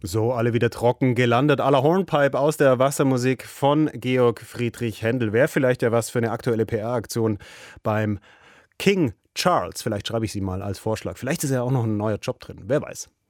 So, alle wieder trocken gelandet. À la Hornpipe aus der Wassermusik von Georg Friedrich Händel. Wäre vielleicht ja was für eine aktuelle PR-Aktion beim King Charles. Vielleicht schreibe ich sie mal als Vorschlag. Vielleicht ist ja auch noch ein neuer Job drin. Wer weiß.